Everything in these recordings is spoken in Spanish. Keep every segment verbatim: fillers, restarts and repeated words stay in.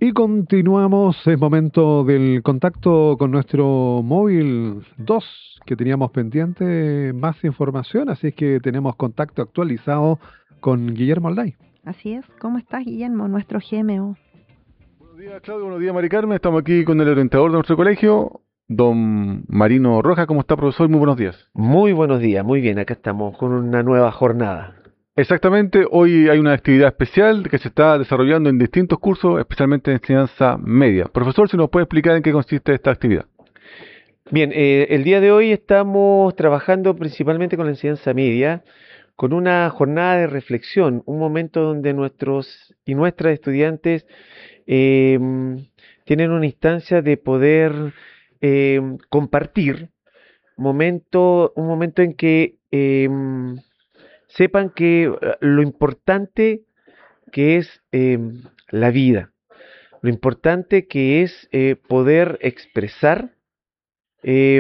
Y continuamos, es momento del contacto con nuestro móvil dos, que teníamos pendiente más información, así es que tenemos contacto actualizado con Guillermo Alday. Así es. ¿Cómo estás, Guillermo, nuestro G M O? Buenos días, Claudio. Buenos días, Mari Carmen. Estamos aquí con el orientador de nuestro colegio, don Marino Rojas. ¿Cómo está, profesor? Muy buenos días. Muy buenos días, muy bien, acá estamos con una nueva jornada. Exactamente, hoy hay una actividad especial que se está desarrollando en distintos cursos, especialmente en enseñanza media. Profesor, si nos puede explicar en qué consiste esta actividad. Bien, eh, el día de hoy estamos trabajando principalmente con la enseñanza media, con una jornada de reflexión, un momento donde nuestros y nuestras estudiantes eh, tienen una instancia de poder eh, compartir momento, un momento en que eh, sepan que eh, lo importante que es eh, la vida, lo importante que es eh, poder expresar eh,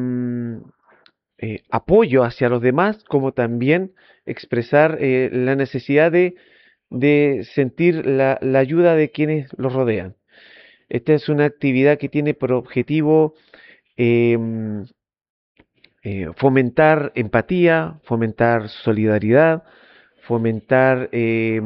eh, apoyo hacia los demás, como también expresar eh, la necesidad de, de sentir la, la ayuda de quienes los rodean. Esta es una actividad que tiene por objetivo eh, eh, fomentar empatía, fomentar solidaridad, fomentar eh,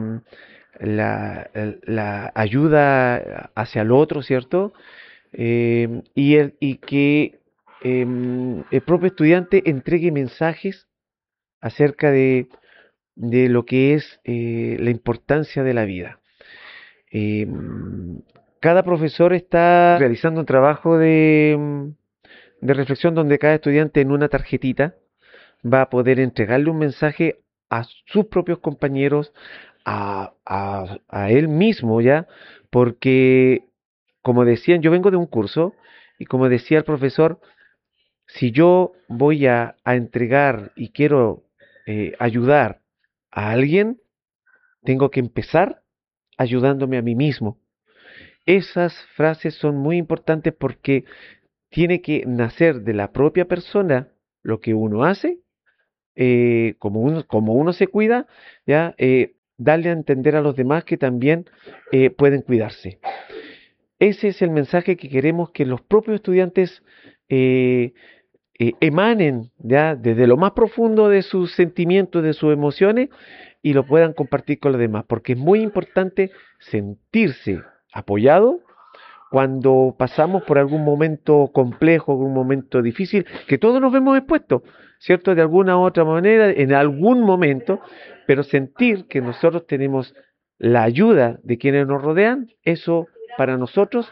la, la, ayuda hacia el otro, ¿cierto? Eh, y, el, y que eh, el propio estudiante entregue mensajes acerca de, de lo que es eh, la importancia de la vida. Eh, cada profesor está realizando un trabajo de, de reflexión donde cada estudiante en una tarjetita va a poder entregarle un mensaje a sus propios compañeros, a, a, a él mismo, ¿ya? Porque, como decían, yo vengo de un curso y como decía el profesor, si yo voy a, a entregar y quiero eh, ayudar a alguien, tengo que empezar ayudándome a mí mismo. Esas frases son muy importantes porque tiene que nacer de la propia persona lo que uno hace, eh, como, uno, como uno se cuida, ya eh, darle a entender a los demás que también eh, pueden cuidarse. Ese es el mensaje que queremos que los propios estudiantes eh, eh, emanen ya desde lo más profundo de sus sentimientos, de sus emociones y lo puedan compartir con los demás, porque es muy importante sentirse apoyado cuando pasamos por algún momento complejo, algún momento difícil, que todos nos vemos expuestos, ¿cierto? De alguna u otra manera, en algún momento, pero sentir que nosotros tenemos la ayuda de quienes nos rodean, eso para nosotros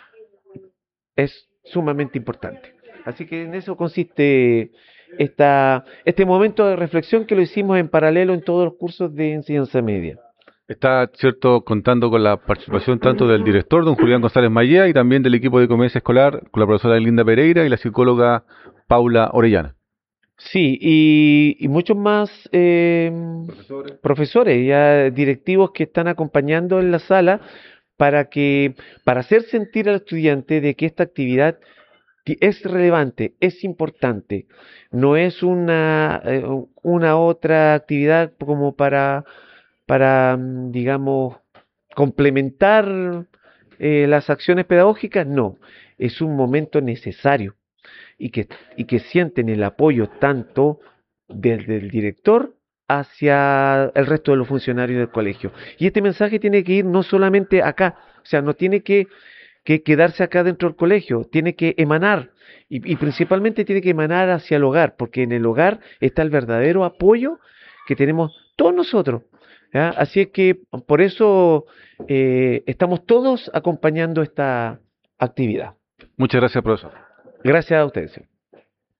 es sumamente importante. Así que en eso consiste esta, este momento de reflexión que lo hicimos en paralelo en todos los cursos de enseñanza media. Está, cierto, contando con la participación tanto del director, don Julián González Mayea, y también del equipo de convivencia escolar, con la profesora Linda Pereira y la psicóloga Paula Orellana. Sí, y, y muchos más eh, profesores. profesores, ya directivos que están acompañando en la sala para que, para hacer sentir al estudiante de que esta actividad es relevante, es importante, no es una, eh, una otra actividad como para, para mm, digamos, complementar eh, las acciones pedagógicas, no, es un momento necesario y que, y que sienten el apoyo tanto desde el director hacia el resto de los funcionarios del colegio. Y este mensaje tiene que ir no solamente acá, o sea, no tiene que, que quedarse acá dentro del colegio, tiene que emanar y, y principalmente tiene que emanar hacia el hogar, porque en el hogar está el verdadero apoyo que tenemos todos nosotros. ¿Ya? Así es que por eso eh, estamos todos acompañando esta actividad. Muchas gracias, profesor. Gracias a ustedes.